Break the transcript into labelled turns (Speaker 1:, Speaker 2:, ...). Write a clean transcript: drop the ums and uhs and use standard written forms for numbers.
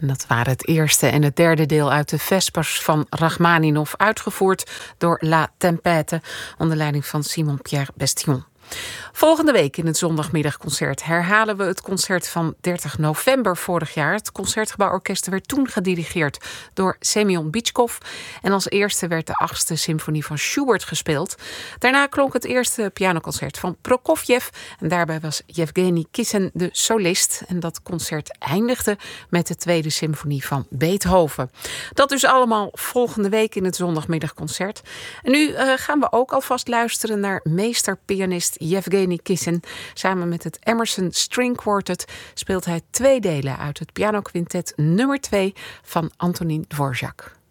Speaker 1: En dat waren het eerste en het derde deel uit de Vespers van Rachmaninov, uitgevoerd door La Tempête onder leiding van Simon-Pierre Bestion. Volgende week in het zondagmiddagconcert herhalen we het concert van 30 november vorig jaar. Het Concertgebouworkest werd toen gedirigeerd door Semyon Bychkov. En als eerste werd de 8e symfonie van Schubert gespeeld. Daarna klonk het eerste pianoconcert van Prokofjev. En daarbij was Yevgeny Kissin de solist. En dat concert eindigde met de 2e symfonie van Beethoven. Dat dus allemaal volgende week in het zondagmiddagconcert. En nu gaan we ook alvast luisteren naar meesterpianist Yevgeny Kissin. Samen met het Emerson String Quartet speelt hij 2 delen uit het pianoquintet nummer 2 van Antonín Dvořák.